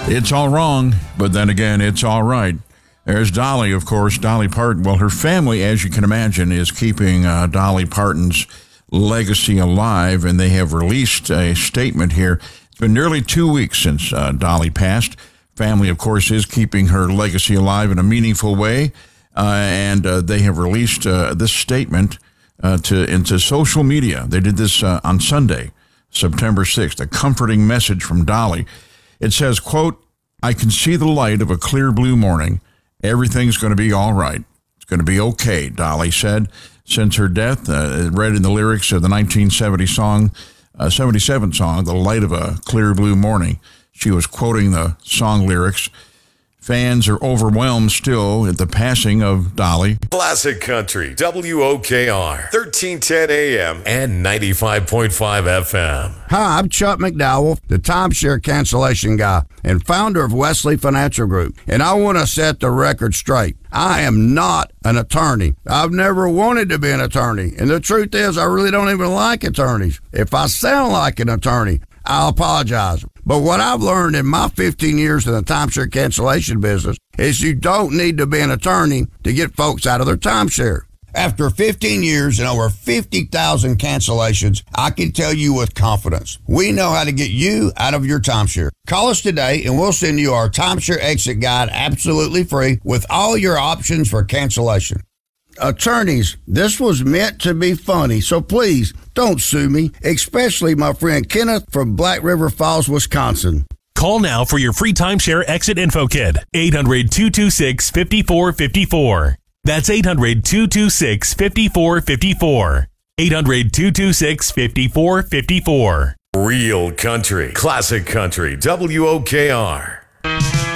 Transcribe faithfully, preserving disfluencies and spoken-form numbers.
It's all wrong, but then again, it's all right. There's Dolly, of course, Dolly Parton. Well, her family, as you can imagine, is keeping uh, Dolly Parton's legacy alive, and they have released a statement here. It's been nearly two weeks since uh, Dolly passed. Family, of course, is keeping her legacy alive in a meaningful way, uh, and uh, they have released uh, this statement uh, to into social media. They did this uh, on Sunday, September sixth, a comforting message from Dolly. It says, quote, "I can see the light of a clear blue morning. Everything's going to be all right. It's going to be okay," Dolly said. Since her death, uh, read in the lyrics of the nineteen seventy song, uh, seventy-seven song, "The Light of a Clear Blue Morning." She was quoting the song lyrics. Fans are overwhelmed still at the passing of Dolly. Classic Country, W O K R, thirteen ten A M and ninety-five point five F M. Hi, I'm Chuck McDowell, the timeshare cancellation guy and founder of Wesley Financial Group. And I want to set the record straight. I am not an attorney. I've never wanted to be an attorney. And the truth is, I really don't even like attorneys. If I sound like an attorney, I'll apologize. But what I've learned in my fifteen years in the timeshare cancellation business is you don't need to be an attorney to get folks out of their timeshare. After fifteen years and over fifty thousand cancellations, I can tell you with confidence, we know how to get you out of your timeshare. Call us today and we'll send you our timeshare exit guide absolutely free with all your options for cancellation. Attorneys, this was meant to be funny, so please don't sue me, especially my friend Kenneth from Black River Falls, Wisconsin. Call now for your free timeshare exit info kit. eight hundred, two two six, five four five four. That's eight hundred, two two six, five four five four. eight hundred, two two six, five four five four. Real country, classic country, W O K R.